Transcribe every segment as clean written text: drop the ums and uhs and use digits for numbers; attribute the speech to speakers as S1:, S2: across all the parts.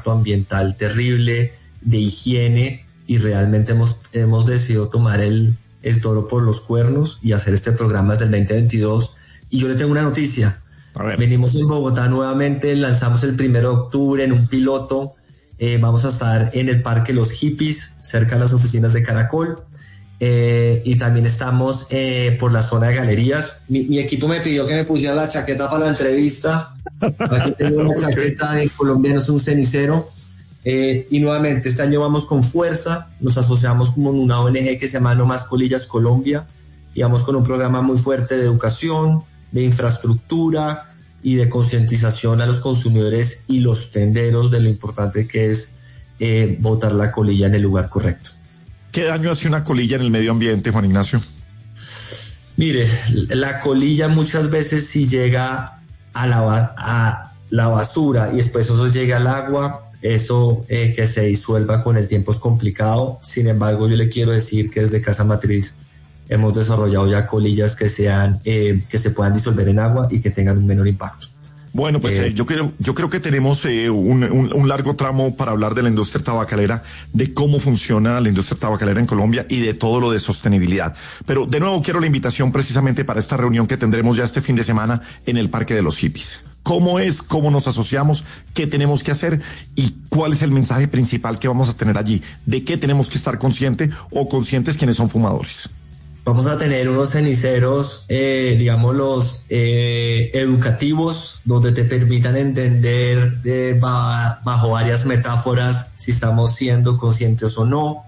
S1: impacto ambiental terrible, de higiene, y realmente hemos decidido tomar el toro por los cuernos y hacer este programa desde el 2022. Y yo le tengo una noticia. Venimos en Bogotá nuevamente, lanzamos el 1 de octubre en un piloto. Vamos a estar en el Parque Los Hippies, cerca de las oficinas de Caracol. Y también estamos por la zona de galerías. Mi equipo me pidió que me pusiera la chaqueta para la entrevista. Aquí tengo una chaqueta de Colombiano, es un cenicero. Y nuevamente, este año vamos con fuerza. Nos asociamos con una ONG que se llama No Más Colillas Colombia, y vamos con un programa muy fuerte de educación, de infraestructura y de concientización a los consumidores y los tenderos de lo importante que es botar la colilla en el lugar correcto.
S2: ¿Qué daño hace una colilla en el medio ambiente, Juan Ignacio?
S1: Mire, la colilla muchas veces si llega a la basura y después eso llega al agua, eso que se disuelva con el tiempo es complicado. Sin embargo, yo le quiero decir que desde Casa Matriz hemos desarrollado ya colillas que se puedan disolver en agua y que tengan un menor impacto.
S2: Bueno, pues yo creo que tenemos un largo tramo para hablar de la industria tabacalera, de cómo funciona la industria tabacalera en Colombia y de todo lo de sostenibilidad. Pero de nuevo quiero la invitación precisamente para esta reunión que tendremos ya este fin de semana en el Parque de los Hippies. ¿Cómo es? ¿Cómo nos asociamos? ¿Qué tenemos que hacer? ¿Y cuál es el mensaje principal que vamos a tener allí? ¿De qué tenemos que estar conscientes quienes son fumadores?
S1: Vamos a tener unos ceniceros, digámoslos, educativos, donde te permitan entender bajo varias metáforas si estamos siendo conscientes o no.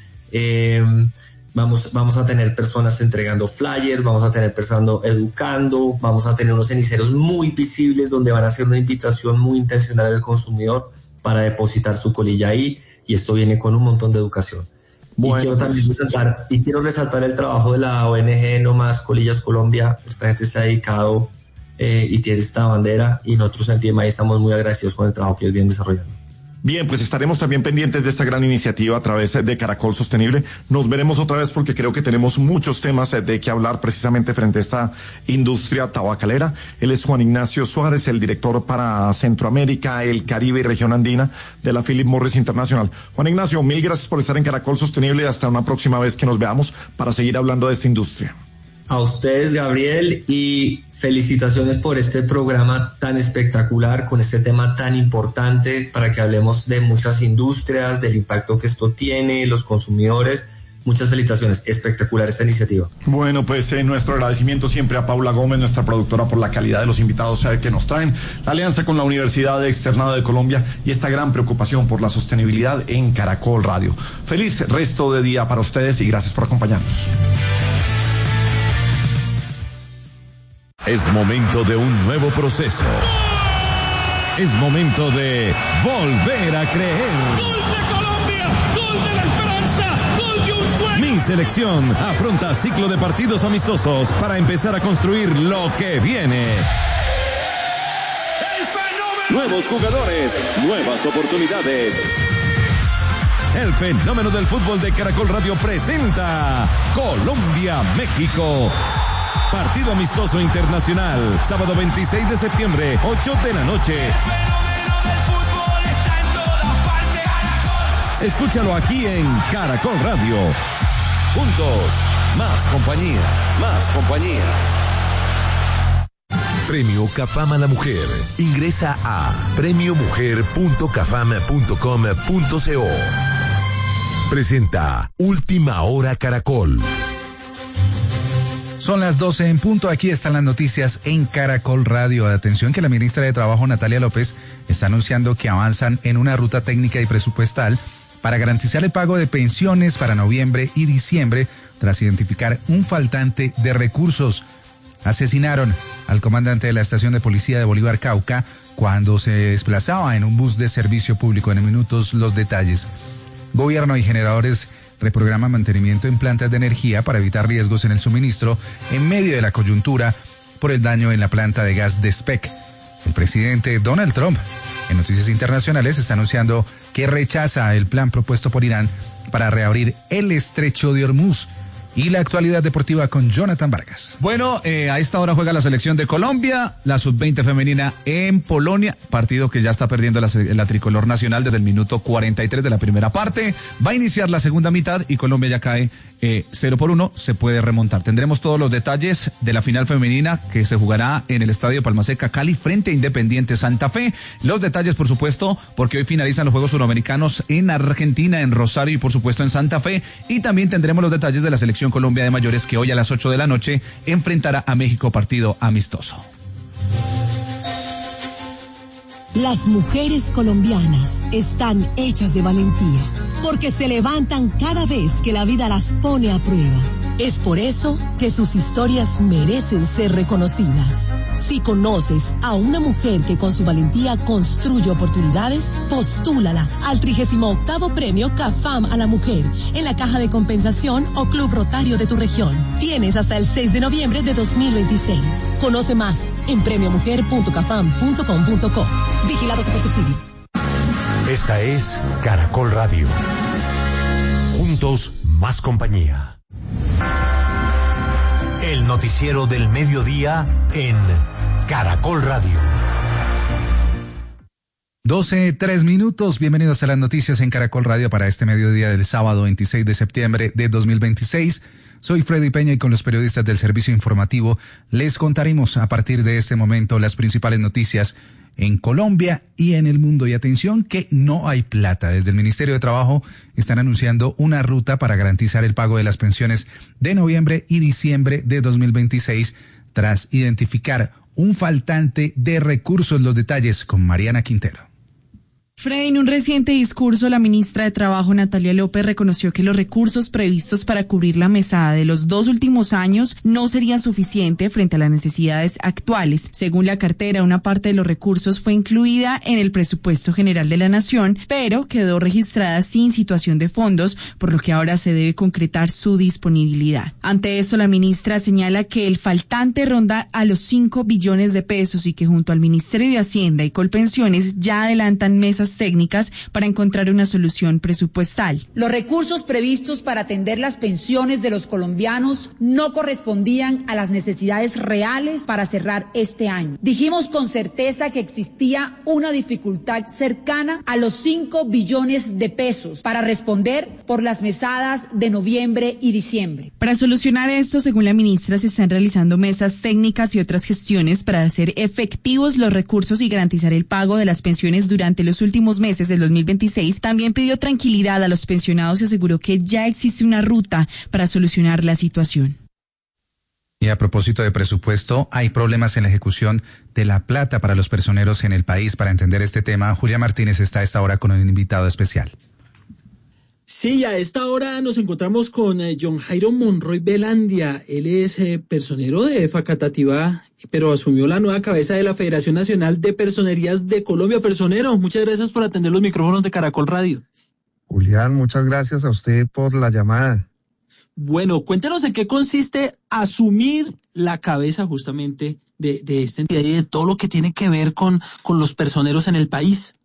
S1: Vamos a tener personas entregando flyers, vamos a tener personas educando, vamos a tener unos ceniceros muy visibles donde van a hacer una invitación muy intencional al consumidor para depositar su colilla ahí, y esto viene con un montón de educación. Bueno, y quiero también resaltar el trabajo de la ONG No Más Colillas Colombia. Esta gente se ha dedicado y tiene esta bandera, y nosotros en PMI estamos muy agradecidos con el trabajo que ellos vienen desarrollando.
S2: Bien, pues estaremos también pendientes de esta gran iniciativa a través de Caracol Sostenible. Nos veremos otra vez porque creo que tenemos muchos temas de que hablar precisamente frente a esta industria tabacalera. Él es Juan Ignacio Suárez, el director para Centroamérica, el Caribe y región andina de la Philip Morris Internacional. Juan Ignacio, mil gracias por estar en Caracol Sostenible y hasta una próxima vez que nos veamos para seguir hablando de esta industria.
S1: A ustedes, Gabriel, y felicitaciones por este programa tan espectacular, con este tema tan importante, para que hablemos de muchas industrias, del impacto que esto tiene, los consumidores. Muchas felicitaciones, espectacular esta iniciativa.
S2: Bueno, pues nuestro agradecimiento siempre a Paula Gómez, nuestra productora, por la calidad de los invitados que nos traen, la alianza con la Universidad Externada de Colombia y esta gran preocupación por la sostenibilidad en Caracol Radio. Feliz resto de día para ustedes y gracias por acompañarnos.
S3: Es momento de un nuevo proceso. Es momento de volver a creer.
S4: ¡Gol de Colombia! ¡Gol de la esperanza! ¡Gol de un sueño!
S3: Mi selección afronta ciclo de partidos amistosos para empezar a construir lo que viene.
S4: ¡El fenómeno!
S3: Nuevos jugadores, nuevas oportunidades. El fenómeno del fútbol de Caracol Radio presenta Colombia-México. Partido amistoso internacional, sábado 26 de septiembre, 8 de la noche.
S4: El fenómeno del fútbol está en todas partes. Caracol.
S3: Escúchalo aquí en Caracol Radio. Juntos, más compañía, más compañía.
S5: Premio CAFAM a la Mujer. Ingresa a premiomujer.cafam.com.co. Presenta Última Hora Caracol.
S6: Son las 12 en punto. Aquí están las noticias en Caracol Radio. Atención que la ministra de Trabajo, Natalia López, está anunciando que avanzan en una ruta técnica y presupuestal para garantizar el pago de pensiones para noviembre y diciembre tras identificar un faltante de recursos. Asesinaron al comandante de la estación de policía de Bolívar, Cauca, cuando se desplazaba en un bus de servicio público. En minutos los detalles. Gobierno y generadores reprograma mantenimiento en plantas de energía para evitar riesgos en el suministro en medio de la coyuntura por el daño en la planta de gas de SPEC. El presidente Donald Trump, en noticias internacionales, está anunciando que rechaza el plan propuesto por Irán para reabrir el estrecho de Hormuz. y la actualidad deportiva con Jonathan Vargas.
S7: Bueno, a esta hora juega la selección de Colombia, la sub-20 femenina en Polonia, partido que ya está perdiendo la tricolor nacional desde el minuto 43 de la primera parte. Va a iniciar la segunda mitad y Colombia ya cae 0-1, se puede remontar. Tendremos todos los detalles de la final femenina que se jugará en el Estadio Palmaseca Cali frente a Independiente Santa Fe. Los detalles, por supuesto, porque hoy finalizan los Juegos Suramericanos en Argentina, en Rosario y por supuesto en Santa Fe. Y también tendremos los detalles de la selección Colombia de mayores que hoy a las 8 de la noche enfrentará a México, partido amistoso.
S8: Las mujeres colombianas están hechas de valentía, porque se levantan cada vez que la vida las pone a prueba. Es por eso que sus historias merecen ser reconocidas. Si conoces a una mujer que con su valentía construye oportunidades, postúlala al 38º Premio CAFAM a la Mujer en la Caja de Compensación o Club Rotario de tu región. Tienes hasta el 6 de noviembre de 2026. Conoce más en premiomujer.cafam.com.co. Vigilado Supersubsidio.
S5: Esta es Caracol Radio. Juntos, más compañía. El noticiero del mediodía en Caracol Radio.
S6: 12:03. Bienvenidos a las noticias en Caracol Radio para este mediodía del sábado 26 de septiembre de 2026. Soy Freddy Peña y con los periodistas del servicio informativo les contaremos a partir de este momento las principales noticias en Colombia y en el mundo. Y atención que no hay plata. Desde el Ministerio de Trabajo están anunciando una ruta para garantizar el pago de las pensiones de noviembre y diciembre de 2026 tras identificar un faltante de recursos. Los detalles con Mariana Quintero.
S9: Freddy, en un reciente discurso, la ministra de Trabajo, Natalia López, reconoció que los recursos previstos para cubrir la mesada de los 2 últimos años no serían suficientes frente a las necesidades actuales. Según la cartera, una parte de los recursos fue incluida en el presupuesto general de la Nación, pero quedó registrada sin situación de fondos, por lo que ahora se debe concretar su disponibilidad. Ante eso, la ministra señala que el faltante ronda a los 5 billones de pesos y que junto al Ministerio de Hacienda y Colpensiones ya adelantan mesas técnicas para encontrar una solución presupuestal.
S10: Los recursos previstos para atender las pensiones de los colombianos no correspondían a las necesidades reales para cerrar este año. Dijimos con certeza que existía una dificultad cercana a los 5 billones de pesos para responder por las mesadas de noviembre y diciembre.
S9: Para solucionar esto, según la ministra, se están realizando mesas técnicas y otras gestiones para hacer efectivos los recursos y garantizar el pago de las pensiones durante los últimos meses del 2026. También pidió tranquilidad a los pensionados y aseguró que ya existe una ruta para solucionar la situación.
S6: Y a propósito de presupuesto, hay problemas en la ejecución de la plata para los personeros en el país. Para entender este tema, Julia Martínez está a esta hora con un invitado especial.
S11: Sí, a esta hora nos encontramos con John Jairo Monroy Velandia. Él es personero de Facatativá, pero asumió la nueva cabeza de la Federación Nacional de Personerías de Colombia. Personero, muchas gracias por atender los micrófonos de Caracol Radio.
S12: Julián, muchas gracias a usted por la llamada.
S11: Bueno, cuéntenos en qué consiste asumir la cabeza justamente de esta entidad y de todo lo que tiene que ver con los personeros en el país.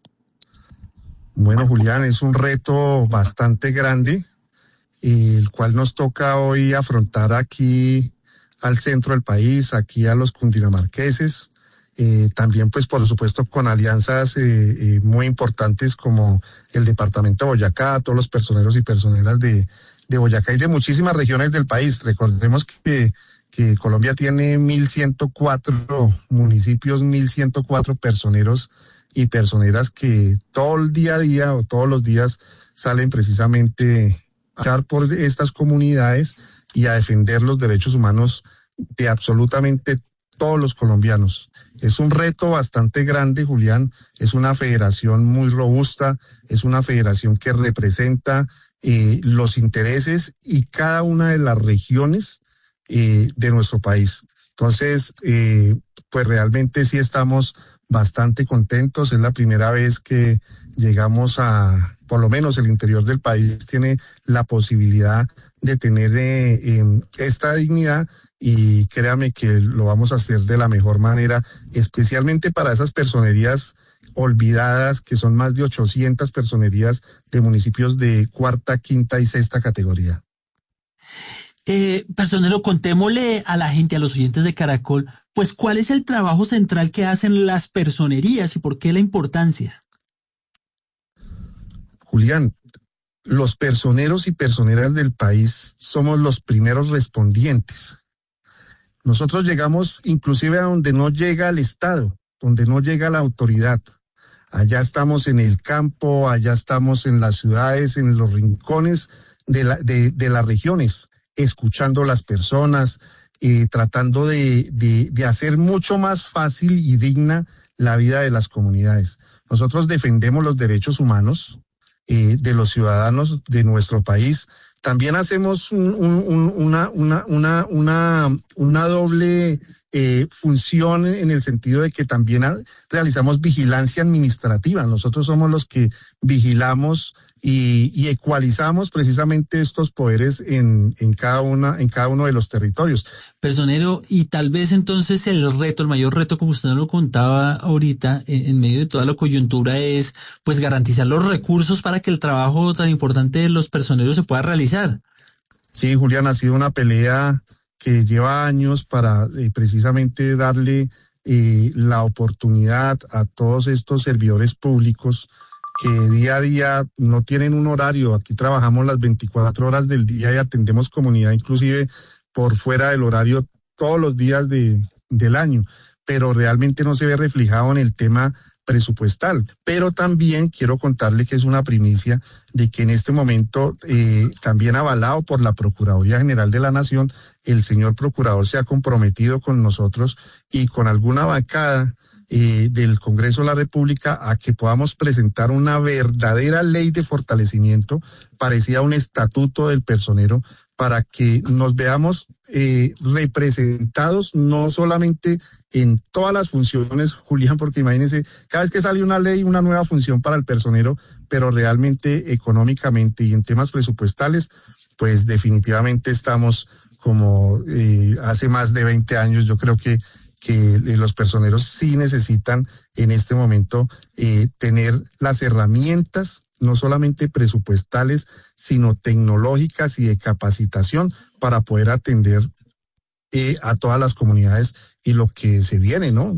S12: Bueno, Julián, es un reto bastante grande, el cual nos toca hoy afrontar aquí al centro del país, aquí a los cundinamarqueses, también pues por supuesto con alianzas muy importantes como el departamento de Boyacá, todos los personeros y personeras de Boyacá y de muchísimas regiones del país. Recordemos que Colombia tiene 1.104 municipios, 1.104 personeros y personeras que todo el día a día o todos los días salen precisamente a luchar por estas comunidades y a defender los derechos humanos de absolutamente todos los colombianos. Es un reto bastante grande, Julián, es una federación muy robusta, es una federación que representa los intereses y cada una de las regiones de nuestro país. Entonces, pues realmente sí estamos bastante contentos. Es la primera vez que llegamos a, por lo menos el interior del país tiene la posibilidad de tener esta dignidad y créame que lo vamos a hacer de la mejor manera, especialmente para esas personerías olvidadas, que son más de 800 personerías de municipios de cuarta, quinta y sexta categoría.
S11: Personero, contémosle a la gente, a los oyentes de Caracol, pues cuál es el trabajo central que hacen las personerías y por qué la importancia.
S12: Julián, los personeros y personeras del país somos los primeros respondientes. Nosotros llegamos inclusive a donde no llega el Estado, donde no llega la autoridad. Allá estamos en el campo, allá estamos en las ciudades, en los rincones de las regiones, escuchando a las personas, tratando de hacer mucho más fácil y digna la vida de las comunidades. Nosotros defendemos los derechos humanos de los ciudadanos de nuestro país. También hacemos una doble función en el sentido de que también realizamos vigilancia administrativa. Nosotros somos los que vigilamos y ecualizamos precisamente estos poderes en cada uno de los territorios.
S11: Personero, y tal vez entonces el mayor reto, como usted lo contaba ahorita, en medio de toda la coyuntura, es pues garantizar los recursos para que el trabajo tan importante de los personeros se pueda realizar.
S12: Sí, Julián, ha sido una pelea que lleva años para precisamente darle la oportunidad a todos estos servidores públicos que día a día no tienen un horario. Aquí trabajamos las 24 horas del día y atendemos comunidad inclusive por fuera del horario todos los días del año, pero realmente no se ve reflejado en el tema presupuestal. Pero también quiero contarle que es una primicia de que en este momento, también avalado por la Procuraduría General de la Nación, el señor procurador se ha comprometido con nosotros y con alguna bancada del Congreso de la República a que podamos presentar una verdadera ley de fortalecimiento parecida a un estatuto del personero para que nos veamos representados no solamente en todas las funciones, Julián, porque imagínense, cada vez que sale una ley, una nueva función para el personero, pero realmente económicamente y en temas presupuestales, pues definitivamente estamos como hace más de 20 años. Yo creo que los personeros sí necesitan en este momento tener las herramientas, no solamente presupuestales, sino tecnológicas y de capacitación para poder atender a todas las comunidades y lo que se viene, ¿no?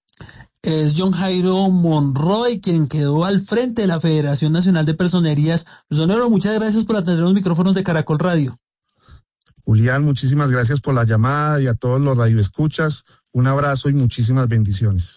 S11: Es John Jairo Monroy quien quedó al frente de la Federación Nacional de Personerías. Personero, muchas gracias por atender los micrófonos de Caracol Radio.
S12: Julián, muchísimas gracias por la llamada y a todos los radioescuchas. Un abrazo y muchísimas bendiciones.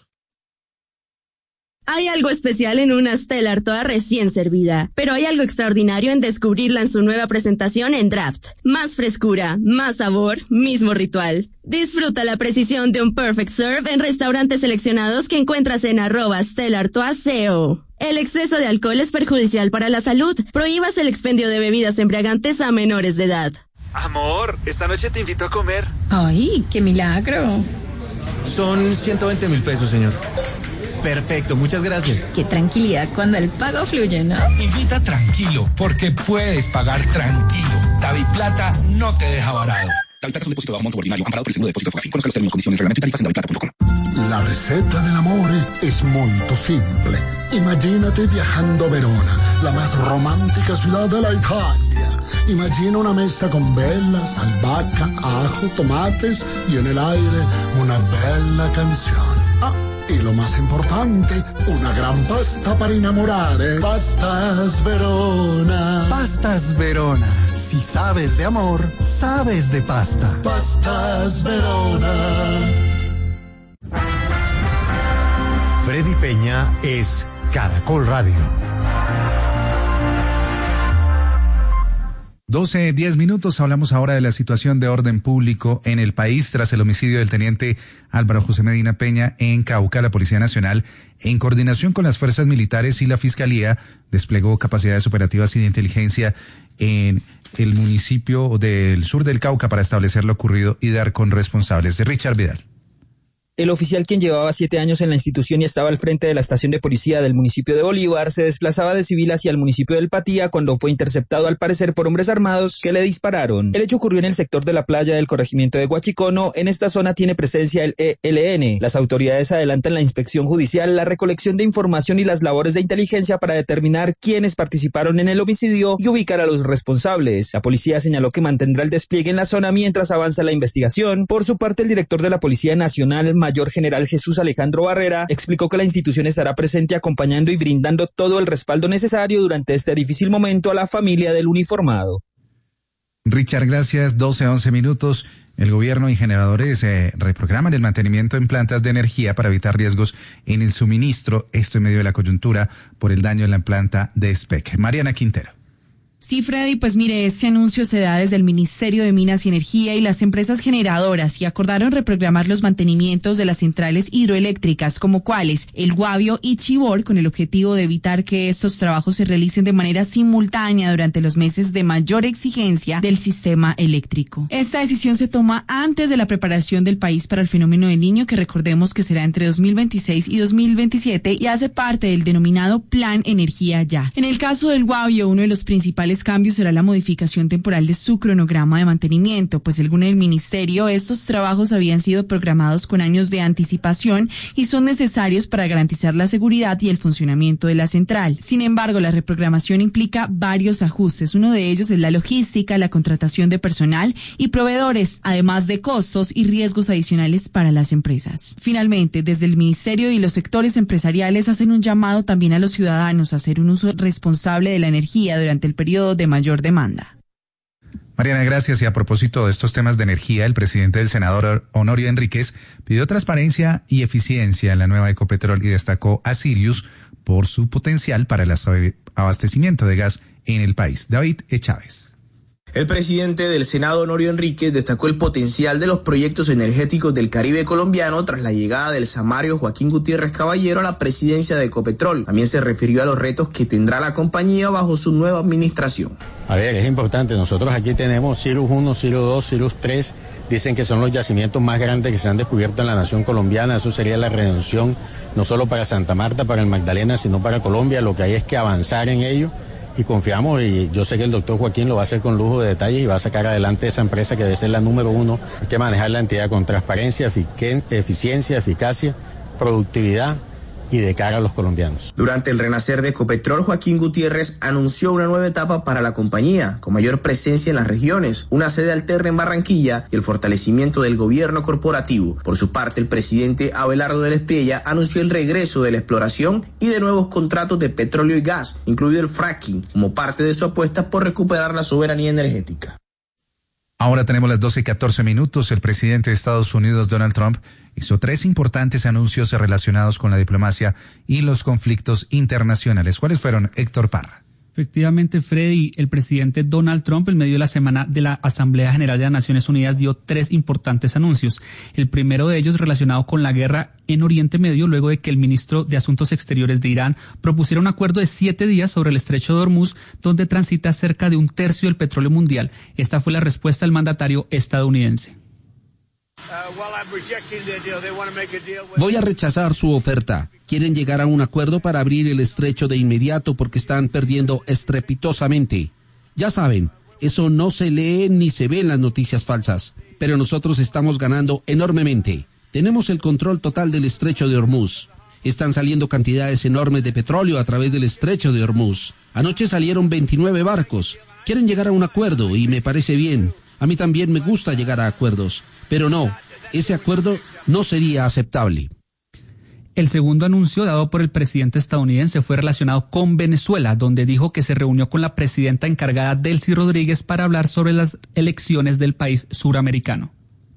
S13: Hay algo especial en una Stellar toda recién servida, pero hay algo extraordinario en descubrirla en su nueva presentación en Draft. Más frescura, más sabor, mismo ritual. Disfruta la precisión de un Perfect Serve en restaurantes seleccionados que encuentras en @StellarToaCO. El exceso de alcohol es perjudicial para la salud. Prohíbas el expendio de bebidas embriagantes a menores de edad.
S14: Amor, esta noche te invito a comer.
S15: ¡Ay, qué milagro!
S14: Son 120.000 pesos, señor. Perfecto, muchas gracias.
S15: Qué tranquilidad cuando el pago fluye, ¿no?
S16: Invita tranquilo, porque puedes pagar tranquilo. DaviPlata no te deja varado.
S17: DaviPlata es un depósito de monto ordinario amparado por el seguro de depósito FOGAFI. Conozca los términos, condiciones, reglamento y tarifas en daviplata.com.
S18: La receta del amor es muy simple. Imagínate viajando a Verona, la más romántica ciudad de la Italia. Imagina una mesa con velas, albahaca, ajo, tomates y en el aire una bella canción. Y lo más importante, una gran pasta para enamorar, ¿eh? Pastas Verona.
S19: Pastas Verona. Si sabes de amor, sabes de pasta.
S18: Pastas Verona.
S5: Freddy Peña es Caracol Radio.
S6: 12:10. Hablamos ahora de la situación de orden público en el país tras el homicidio del teniente Álvaro José Medina Peña en Cauca. La Policía Nacional, en coordinación con las fuerzas militares y la Fiscalía, desplegó capacidades operativas y de inteligencia en el municipio del sur del Cauca para establecer lo ocurrido y dar con responsables. Richard Vidal.
S20: El oficial, quien llevaba 7 años en la institución y estaba al frente de la estación de policía del municipio de Bolívar, se desplazaba de civil hacia el municipio del Patía cuando fue interceptado al parecer por hombres armados que le dispararon. El hecho ocurrió en el sector de la playa del corregimiento de Huachicono. En esta zona tiene presencia el ELN. Las autoridades adelantan la inspección judicial, la recolección de información y las labores de inteligencia para determinar quiénes participaron en el homicidio y ubicar a los responsables. La policía señaló que mantendrá el despliegue en la zona mientras avanza la investigación. Por su parte, el director de la Policía Nacional, Mayor General Jesús Alejandro Barrera, explicó que la institución estará presente acompañando y brindando todo el respaldo necesario durante este difícil momento a la familia del uniformado.
S6: Richard, gracias. 12-11 minutos. El gobierno y generadores reprograman el mantenimiento en plantas de energía para evitar riesgos en el suministro, esto en medio de la coyuntura por el daño en la planta de SPEC. Mariana Quintero.
S9: Sí, Freddy, pues mire, este anuncio se da desde el Ministerio de Minas y Energía y las empresas generadoras y acordaron reprogramar los mantenimientos de las centrales hidroeléctricas, como cuáles, El Guavio y Chivor, con el objetivo de evitar que estos trabajos se realicen de manera simultánea durante los meses de mayor exigencia del sistema eléctrico. Esta decisión se toma antes de la preparación del país para el fenómeno del Niño, que recordemos que será entre 2026 y 2027 y hace parte del denominado Plan Energía Ya. En el caso del Guavio, uno de los principales cambios será la modificación temporal de su cronograma de mantenimiento, pues según el ministerio, estos trabajos habían sido programados con años de anticipación y son necesarios para garantizar la seguridad y el funcionamiento de la central. Sin embargo, la reprogramación implica varios ajustes. Uno de ellos es la logística, la contratación de personal y proveedores, además de costos y riesgos adicionales para las empresas. Finalmente, desde el ministerio y los sectores empresariales hacen un llamado también a los ciudadanos a hacer un uso responsable de la energía durante el periodo de mayor demanda.
S6: Mariana, gracias. Y a propósito de estos temas de energía, el presidente del Senado, Honorio Enríquez, pidió transparencia y eficiencia en la nueva Ecopetrol y destacó a Sirius por su potencial para el abastecimiento de gas en el país. David Chávez.
S21: El presidente del Senado, Honorio Enríquez, destacó el potencial de los proyectos energéticos del Caribe colombiano tras la llegada del samario Joaquín Gutiérrez Caballero a la presidencia de Ecopetrol. También se refirió a los retos que tendrá la compañía bajo su nueva administración.
S22: A ver, es importante, nosotros aquí tenemos Sirius 1, Sirius 2, Sirius 3, dicen que son los yacimientos más grandes que se han descubierto en la nación colombiana. Eso sería la redención no solo para Santa Marta, para el Magdalena, sino para Colombia. Lo que hay es que avanzar en ello. Y confiamos, y yo sé que el doctor Joaquín lo va a hacer con lujo de detalles y va a sacar adelante esa empresa que debe ser la número 1. Hay que manejar la entidad con transparencia, eficiencia, eficacia, productividad y de cara a los colombianos.
S21: Durante el renacer de Ecopetrol, Joaquín Gutiérrez anunció una nueva etapa para la compañía, con mayor presencia en las regiones, una sede alterna en Barranquilla y el fortalecimiento del gobierno corporativo. Por su parte, el presidente Abelardo del Espriella anunció el regreso de la exploración y de nuevos contratos de petróleo y gas, incluido el fracking, como parte de su apuesta por recuperar la soberanía energética.
S6: Ahora tenemos las 12:14 minutos. El presidente de Estados Unidos, Donald Trump, hizo 3 importantes anuncios relacionados con la diplomacia y los conflictos internacionales. ¿Cuáles fueron, Héctor Parra?
S23: Efectivamente, Freddy, el presidente Donald Trump, en medio de la semana de la Asamblea General de las Naciones Unidas, dio 3 importantes anuncios. El primero de ellos relacionado con la guerra en Oriente Medio, luego de que el ministro de Asuntos Exteriores de Irán propusiera un acuerdo de 7 días sobre el estrecho de Hormuz, donde transita cerca de 1/3 del petróleo mundial. Esta fue la respuesta del mandatario estadounidense.
S24: Voy a rechazar su oferta. Quieren llegar a un acuerdo para abrir el estrecho de inmediato porque están perdiendo estrepitosamente. Ya saben, eso no se lee ni se ve en las noticias falsas, pero nosotros estamos ganando enormemente. Tenemos el control total del estrecho de Hormuz. Están saliendo cantidades enormes de petróleo a través del estrecho de Hormuz. Anoche salieron 29 barcos. Quieren llegar a un acuerdo y me parece bien. A mí también me gusta llegar a acuerdos. Pero no, ese acuerdo no sería aceptable.
S23: El segundo anuncio dado por el presidente estadounidense fue relacionado con Venezuela, donde dijo que se reunió con la presidenta encargada, Delcy Rodríguez, para hablar sobre las elecciones del país suramericano.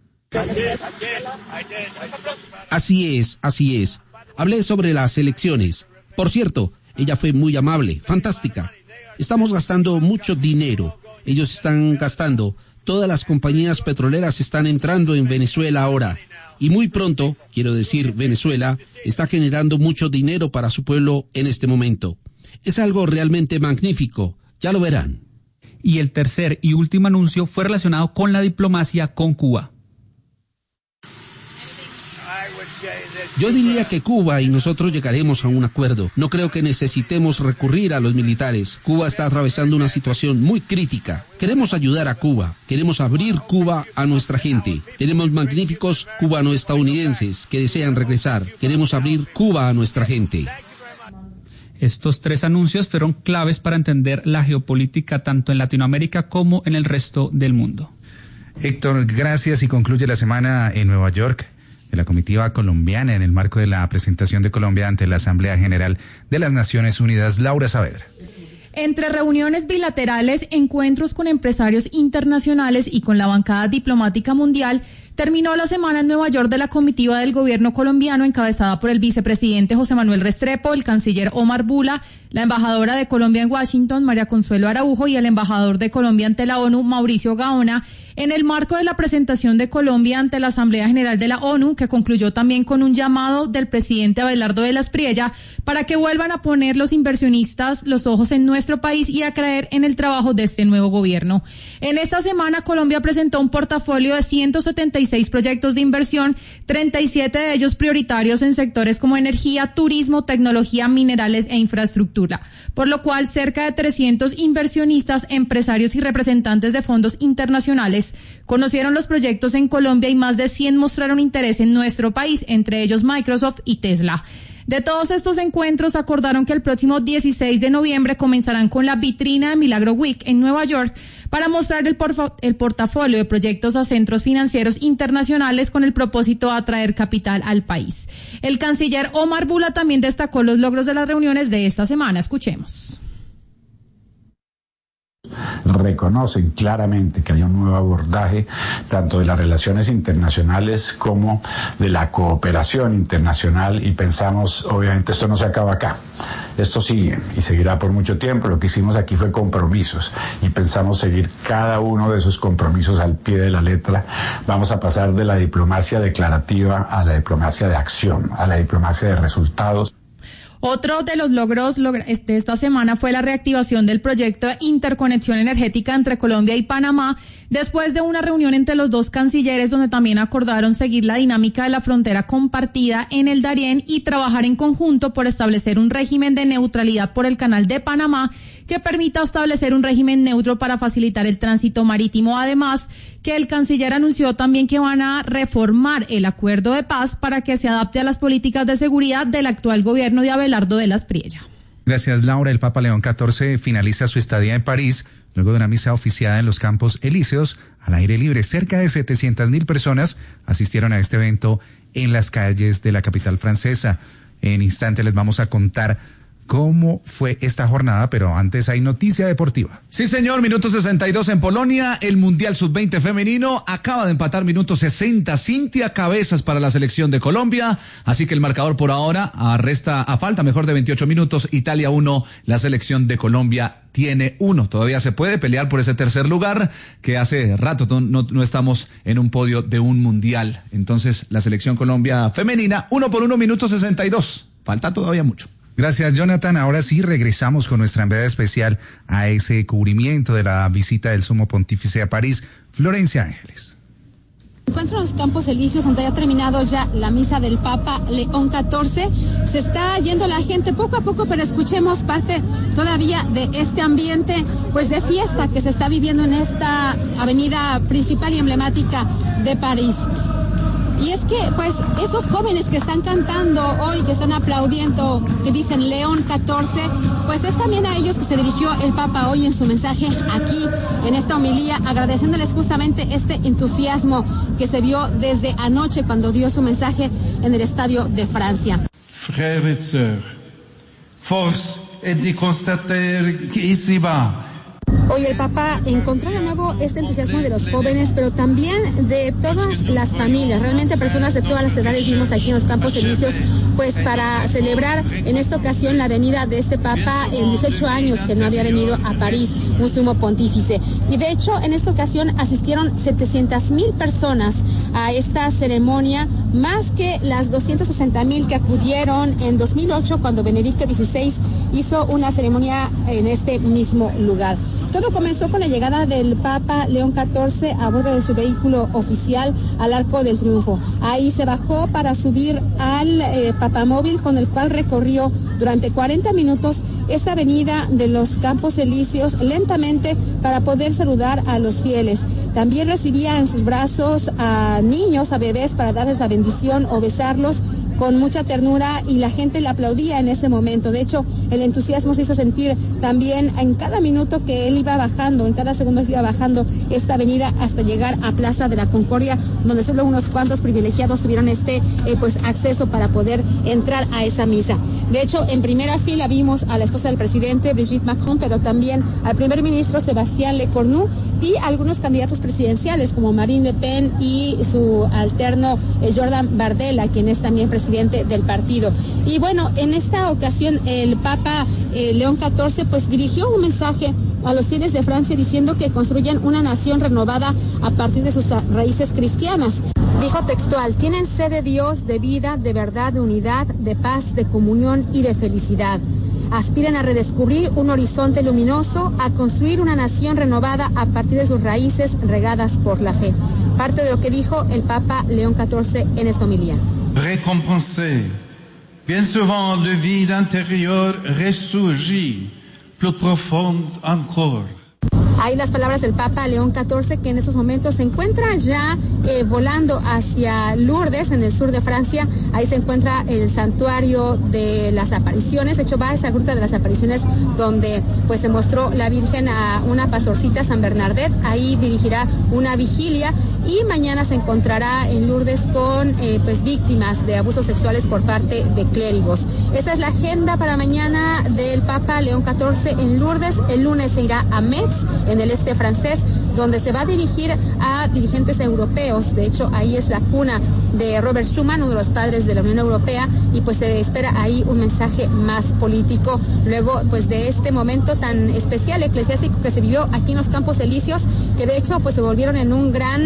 S24: Así es. Hablé sobre las elecciones. Por cierto, ella fue muy amable, fantástica. Estamos gastando mucho dinero. Ellos están gastando. Todas las compañías petroleras están entrando en Venezuela ahora. Y muy pronto, quiero decir, Venezuela está generando mucho dinero para su pueblo en este momento. Es algo realmente magnífico. Ya lo verán.
S23: Y el tercer y último anuncio fue relacionado con la diplomacia con Cuba.
S24: Yo diría que Cuba y nosotros llegaremos a un acuerdo. No creo que necesitemos recurrir a los militares. Cuba está atravesando una situación muy crítica. Queremos ayudar a Cuba. Queremos abrir Cuba a nuestra gente. Tenemos magníficos cubano-estadounidenses que desean regresar. Queremos abrir Cuba a nuestra gente.
S23: Estos 3 anuncios fueron claves para entender la geopolítica tanto en Latinoamérica como en el resto del mundo.
S6: Héctor, gracias. Y concluye la semana en Nueva York de la comitiva colombiana en el marco de la presentación de Colombia ante la Asamblea General de las Naciones Unidas. Laura Saavedra.
S1: Entre reuniones bilaterales, encuentros con empresarios internacionales y con la bancada diplomática mundial, terminó la semana en Nueva York de la comitiva del gobierno colombiano encabezada por el vicepresidente José Manuel Restrepo, el canciller Omar Bula, la embajadora de Colombia en Washington, María Consuelo Araujo, y el embajador de Colombia ante la ONU, Mauricio Gaona, en el marco de la presentación de Colombia ante la Asamblea General de la ONU, que concluyó también con un llamado del presidente Abelardo de la Espriella para que vuelvan a poner los inversionistas los ojos en nuestro país y a creer en el trabajo de este nuevo gobierno. En esta semana, Colombia presentó un portafolio de 176 proyectos de inversión, 37 de ellos prioritarios en sectores como energía, turismo, tecnología, minerales e infraestructura, por lo cual cerca de 300 inversionistas, empresarios y representantes de fondos internacionales conocieron los proyectos en Colombia y más de 100 mostraron interés en nuestro país, entre ellos Microsoft y Tesla. De todos estos encuentros, acordaron que el próximo 16 de noviembre comenzarán con la vitrina de Milagro Week en Nueva York para mostrar el portafolio de proyectos a centros financieros internacionales con el propósito de atraer capital al país. El canciller Omar Bula también destacó los logros de las reuniones de esta semana. Escuchemos.
S2: Reconocen claramente que hay un nuevo abordaje tanto de las relaciones internacionales como de la cooperación internacional y pensamos, obviamente esto no se acaba acá, esto sigue y seguirá por mucho tiempo. Lo que hicimos aquí fue compromisos y pensamos seguir cada uno de esos compromisos al pie de la letra. Vamos a pasar de la diplomacia declarativa a la diplomacia de acción, a la diplomacia de resultados.
S1: Otro de los logros de esta semana fue la reactivación del proyecto de interconexión energética entre Colombia y Panamá, después de una reunión entre los dos cancilleres donde también acordaron seguir la dinámica de la frontera compartida en el Darién y trabajar en conjunto por establecer un régimen de neutralidad por el Canal de Panamá que permita establecer un régimen neutro para facilitar el tránsito marítimo. Además, que el canciller anunció también que van a reformar el acuerdo de paz para que se adapte a las políticas de seguridad del actual gobierno de Abelardo de la Espriella.
S6: Gracias, Laura. El Papa León XIV finaliza su estadía en París luego de una misa oficiada en los Campos Elíseos al aire libre. Cerca de 700.000 personas asistieron a este evento en las calles de la capital francesa. En instante les vamos a contar cómo fue esta jornada, pero antes hay noticia deportiva.
S7: Sí, señor, minuto 62 en Polonia, el Mundial Sub-20 femenino acaba de empatar minuto 60, Cintia Cabezas para la selección de Colombia, así que el marcador por ahora a falta mejor de 28 minutos, Italia 1, la selección de Colombia tiene 1, todavía se puede pelear por ese tercer lugar, que hace rato no estamos en un podio de un Mundial, entonces la selección Colombia femenina, 1-1, minuto 62, falta todavía mucho.
S6: Gracias, Jonathan. Ahora sí regresamos con nuestra enviada especial a ese cubrimiento de la visita del Sumo Pontífice a París, Florencia Ángeles.
S3: Encuentro en los Campos Elíseos, donde ha terminado ya la misa del Papa León XIV. Se está yendo la gente poco a poco, pero escuchemos parte todavía de este ambiente, pues de fiesta que se está viviendo en esta avenida principal y emblemática de París. Y es que, pues, estos jóvenes que están cantando hoy, que están aplaudiendo, que dicen León XIV, pues es también a ellos que se dirigió el Papa hoy en su mensaje aquí, en esta homilía, agradeciéndoles justamente este entusiasmo que se vio desde anoche cuando dio su mensaje en el Estadio de Francia.
S4: Frères et sœurs, force est de constater qu'ici-bas,
S3: Hoy el Papa encontró de nuevo este entusiasmo de los jóvenes, pero también de todas las familias. Realmente personas de todas las edades vimos aquí en los Campos Elíseos, pues para celebrar en esta ocasión la venida de este Papa en 18 años que no había venido a París, un sumo pontífice. Y de hecho en esta ocasión asistieron 700,000 personas a esta ceremonia, más que las 260,000 que acudieron en 2008 cuando Benedicto XVI hizo una ceremonia en este mismo lugar. Todo comenzó con la llegada del Papa León XIV a bordo de su vehículo oficial al Arco del Triunfo. Ahí se bajó para subir al papamóvil, con el cual recorrió durante 40 minutos esta avenida de los Campos Elíseos lentamente para poder saludar a los fieles. También recibía en sus brazos a niños, a bebés, para darles la bendición o besarlos con mucha ternura, y la gente le aplaudía en ese momento. De hecho, el entusiasmo se hizo sentir también en cada minuto que él iba bajando, en cada segundo que iba bajando esta avenida hasta llegar a Plaza de la Concordia, donde solo unos cuantos privilegiados tuvieron acceso para poder entrar a esa misa. De hecho, en primera fila vimos a la esposa del presidente, Brigitte Macron, pero también al primer ministro Sébastien Lecornu y algunos candidatos presidenciales como Marine Le Pen y su alterno Jordan Bardella, quien es también presidente del partido. Y bueno, en esta ocasión el Papa León XIV dirigió un mensaje a los fieles de Francia diciendo que construyan una nación renovada a partir de sus raíces cristianas. Dijo textual: tienen sed de Dios, de vida, de verdad, de unidad, de paz, de comunión y de felicidad. Aspiran a redescubrir un horizonte luminoso, a construir una nación renovada a partir de sus raíces regadas por la fe. Parte de lo que dijo el Papa León XIV en esta homilía.
S4: Récompensé, bien souvent de vie intérieure ressurgit, plus profonde encore.
S3: Ahí las palabras del Papa León XIV, que en estos momentos se encuentra ya volando hacia Lourdes, en el sur de Francia. Ahí se encuentra el santuario de las apariciones. De hecho, va a esa gruta de las apariciones donde se mostró la Virgen a una pastorcita, San Bernardet. Ahí dirigirá una vigilia y mañana se encontrará en Lourdes con víctimas de abusos sexuales por parte de clérigos. Esa es la agenda para mañana del Papa León XIV en Lourdes. El lunes se irá a Metz, en el este francés, donde se va a dirigir a dirigentes europeos. De hecho, ahí es la cuna de Robert Schuman, uno de los padres de la Unión Europea, y se espera ahí un mensaje más político luego de este momento tan especial eclesiástico que se vivió aquí en los Campos Elíseos, que de hecho se volvieron en un gran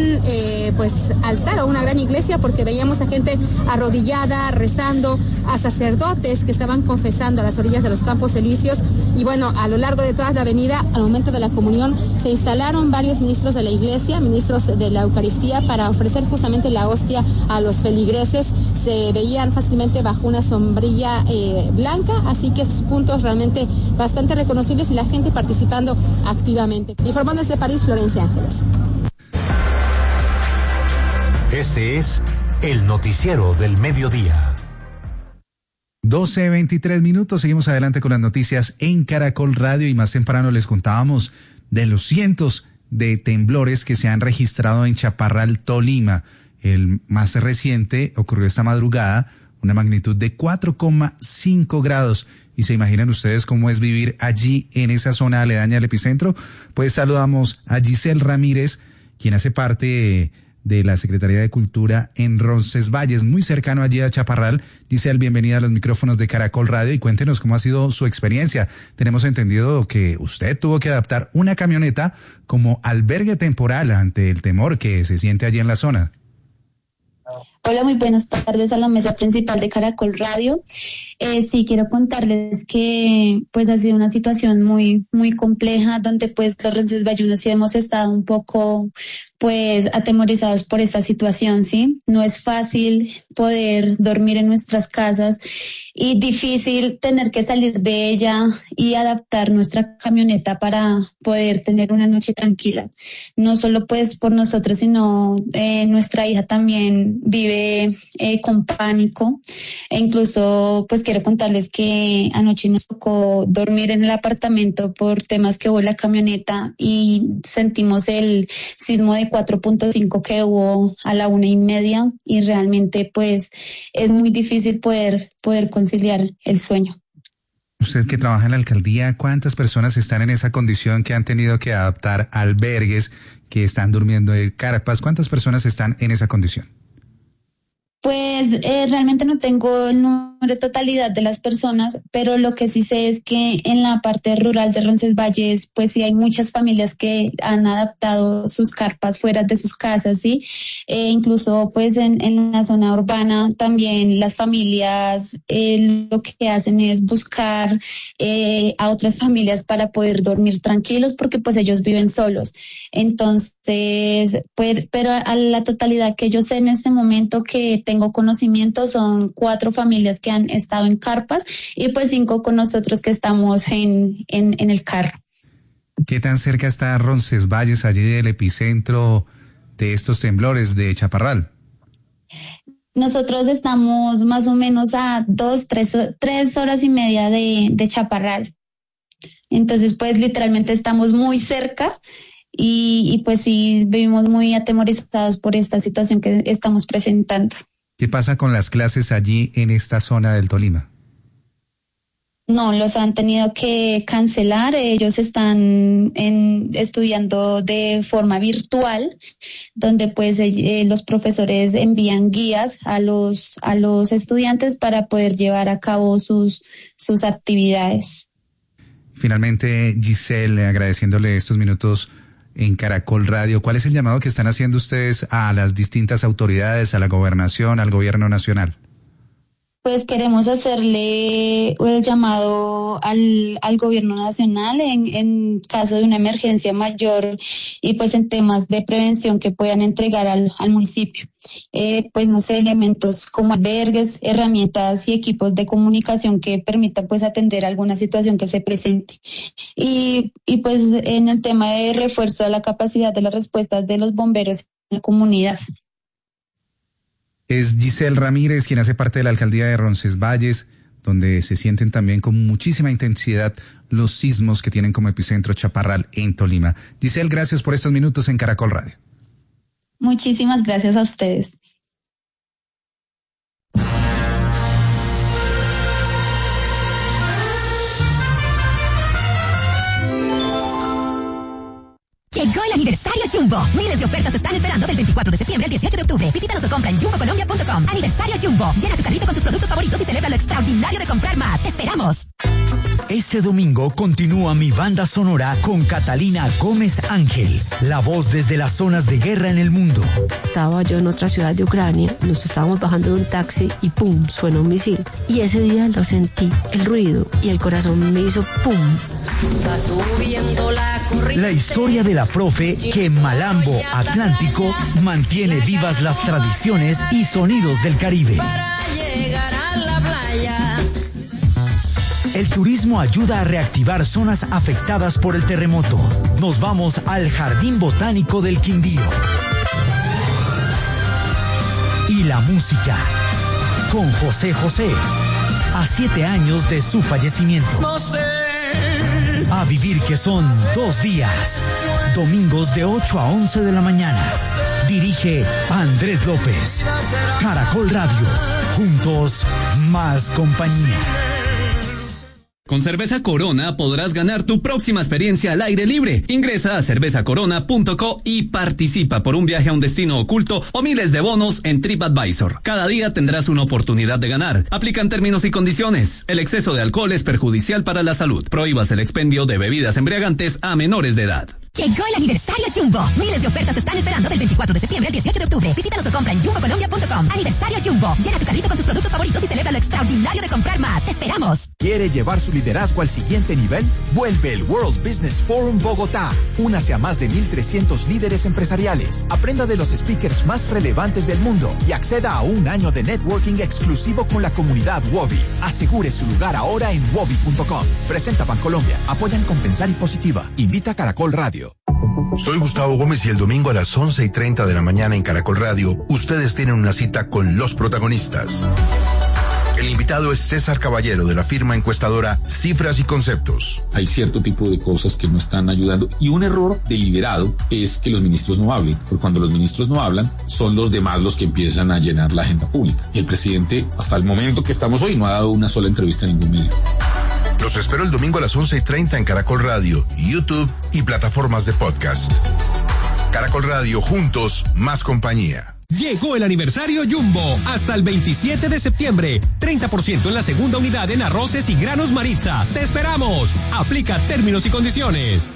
S3: altar o una gran iglesia, porque veíamos a gente arrodillada rezando, a sacerdotes que estaban confesando a las orillas de los Campos Elíseos. Y bueno, a lo largo de toda la avenida, al momento de la comunión, se instalaron varios ministros de la iglesia, ministros de la Eucaristía, para ofrecer justamente la hostia a los feligreses. Se veían fácilmente bajo una sombrilla blanca, así que sus puntos realmente bastante reconocibles y la gente participando activamente. Informando desde París, Florencia Ángeles.
S5: Este es el noticiero del mediodía.
S6: 12:23, seguimos adelante con las noticias en Caracol Radio, y más temprano les contábamos de los cientos de temblores que se han registrado en Chaparral, Tolima. El más reciente ocurrió esta madrugada, una magnitud de 4,5 grados. ¿Y se imaginan ustedes cómo es vivir allí en esa zona aledaña al epicentro? Pues saludamos a Giselle Ramírez, quien hace parte de la Secretaría de Cultura en Roncesvalles, muy cercano allí a Chaparral. Giselle, bienvenida a los micrófonos de Caracol Radio y cuéntenos cómo ha sido su experiencia. Tenemos entendido que usted tuvo que adaptar una camioneta como albergue temporal ante el temor que se siente allí en la zona.
S8: Hola, muy buenas tardes a la mesa principal de Caracol Radio. Sí, quiero contarles que ha sido una situación muy compleja, donde los roncesvalleños sí hemos estado un poco atemorizados por esta situación, ¿sí? No es fácil poder dormir en nuestras casas y difícil tener que salir de ella y adaptar nuestra camioneta para poder tener una noche tranquila. No solo por nosotros, sino nuestra hija también vive con pánico, e incluso quiero contarles que anoche nos tocó dormir en el apartamento por temas que hubo en la camioneta y sentimos el sismo de 4.5 que hubo a la 1:30, y realmente es muy difícil poder conciliar el sueño.
S6: Usted que trabaja en la alcaldía, ¿cuántas personas están en esa condición que han tenido que adaptar albergues, que están durmiendo en carpas? ¿Cuántas personas están en esa condición?
S8: Realmente no tengo el número totalidad de las personas, pero lo que sí sé es que en la parte rural de Roncesvalles, pues sí hay muchas familias que han adaptado sus carpas fuera de sus casas, ¿sí? Incluso pues en la zona urbana también las familias lo que hacen es buscar a otras familias para poder dormir tranquilos, porque pues ellos viven solos. Entonces, pues, pero a la totalidad que yo sé en este momento que tengo conocimiento son 4 familias que han estado en carpas y pues 5 con nosotros que estamos en el carro.
S6: ¿Qué tan cerca está Roncesvalles, allí del epicentro de estos temblores de Chaparral?
S8: Nosotros estamos más o menos a 3 horas y media de Chaparral. Entonces, pues literalmente estamos muy cerca y pues sí vivimos muy atemorizados por esta situación que estamos presentando.
S6: ¿Qué pasa con las clases allí en esta zona del Tolima?
S8: No, los han tenido que cancelar. Ellos están estudiando de forma virtual, donde pues los profesores envían guías a los estudiantes para poder llevar a cabo sus actividades.
S6: Finalmente, Giselle, agradeciéndole estos minutos en Caracol Radio, ¿cuál es el llamado que están haciendo ustedes a las distintas autoridades, a la gobernación, al gobierno nacional?
S8: Pues queremos hacerle el llamado al gobierno nacional en caso de una emergencia mayor y pues en temas de prevención que puedan entregar al municipio. Pues no sé, elementos como albergues, herramientas y equipos de comunicación que permitan pues atender alguna situación que se presente. Y pues en el tema de refuerzo a la capacidad de las respuestas de los bomberos en la comunidad.
S6: Es Giselle Ramírez quien hace parte de la alcaldía de Roncesvalles, donde se sienten también con muchísima intensidad los sismos que tienen como epicentro Chaparral en Tolima. Giselle, gracias por estos minutos en Caracol Radio.
S8: Muchísimas gracias a ustedes.
S10: Llegó el aniversario Jumbo. Miles de ofertas te están esperando del 24 de septiembre al 18 de octubre. Visítanos o compra en jumbocolombia.com. Aniversario Jumbo. Llena tu carrito con tus productos favoritos y celebra lo extraordinario de comprar más. ¡Te esperamos!
S11: Este domingo continúa mi banda sonora con Catalina Gómez Ángel, la voz desde las zonas de guerra en el mundo.
S12: Estaba yo en otra ciudad de Ucrania, nos estábamos bajando de un taxi y ¡pum! Suena un misil. Y ese día lo sentí, el ruido, y el corazón me hizo ¡pum!
S11: Está subiendo la corriente. La historia de la profe que en Malambo Atlántico mantiene vivas las tradiciones y sonidos del Caribe.
S10: Para llegar a la playa.
S11: El turismo ayuda a reactivar zonas afectadas por el terremoto. Nos vamos al Jardín Botánico del Quindío. Y la música con José José, a 7 años de su fallecimiento.
S10: No sé.
S11: A vivir que son 2 días. Domingos de 8 a 11 de la mañana. Dirige Andrés López. Caracol Radio. Juntos, más compañía.
S13: Con Cerveza Corona podrás ganar tu próxima experiencia al aire libre. Ingresa a cervezacorona.co y participa por un viaje a un destino oculto o miles de bonos en TripAdvisor. Cada día tendrás una oportunidad de ganar. Aplican términos y condiciones. El exceso de alcohol es perjudicial para la salud. Prohíbas el expendio de bebidas embriagantes a menores de edad.
S10: Llegó el aniversario Jumbo. Miles de ofertas te están esperando del 24 de septiembre al 18 de octubre. Visítanos o compra en jumbocolombia.com. Aniversario Jumbo. Llena tu carrito con tus productos favoritos y celebra lo extraordinario de comprar más. ¡Te esperamos!
S25: ¿Quiere llevar su liderazgo al siguiente nivel? Vuelve el World Business Forum Bogotá. Únase a más de 1,300 líderes empresariales. Aprenda de los speakers más relevantes del mundo y acceda a un año de networking exclusivo con la comunidad Wobi. Asegure su lugar ahora en wobi.com. Presenta Bancolombia. Apoyan Compensar y Positiva. Invita Caracol Radio.
S26: Soy Gustavo Gómez y el domingo a las 11:30 de la mañana en Caracol Radio, ustedes tienen una cita con los protagonistas. El invitado es César Caballero, de la firma encuestadora Cifras y Conceptos.
S27: Hay cierto tipo de cosas que no están ayudando y un error deliberado es que los ministros no hablen, porque cuando los ministros no hablan, son los demás los que empiezan a llenar la agenda pública. Y el presidente, hasta el momento que estamos hoy, no ha dado una sola entrevista a ningún medio.
S26: Los espero el domingo a las 11:30 en Caracol Radio, YouTube y plataformas de podcast. Caracol Radio, juntos, más compañía.
S14: Llegó el aniversario Jumbo. Hasta el 27 de septiembre. 30% en la segunda unidad en arroces y granos Maritza. ¡Te esperamos! Aplica términos y condiciones.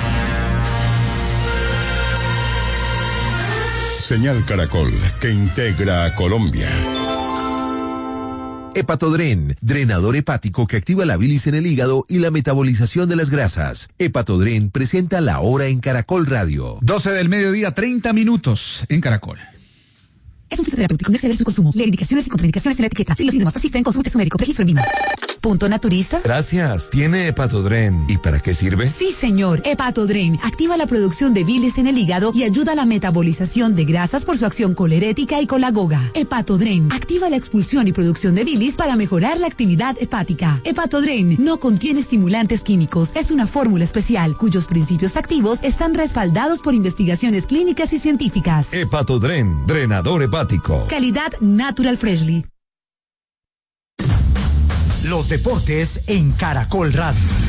S15: Señal Caracol, que integra a Colombia.
S16: Hepatodren, drenador hepático que activa la bilis en el hígado y la metabolización de las grasas. Hepatodren presenta La Hora en Caracol Radio.
S6: 12 del mediodía, 30 minutos en Caracol.
S10: Es un fitoterapéutico, no exceder su consumo. Lee indicaciones y contraindicaciones en la etiqueta. Si los síntomas persisten, consulte a su médico. Registro en Vima. ¿Punto naturista?
S16: Gracias. ¿Tiene Hepatodren? ¿Y para qué sirve?
S10: Sí, señor. Hepatodren activa la producción de bilis en el hígado y ayuda a la metabolización de grasas por su acción colerética y colagoga. Hepatodren activa la expulsión y producción de bilis para mejorar la actividad hepática. Hepatodren no contiene estimulantes químicos. Es una fórmula especial cuyos principios activos están respaldados por investigaciones clínicas y científicas.
S16: Hepatodren, drenador hepático.
S10: Calidad Natural Freshly.
S11: Los deportes en Caracol Radio.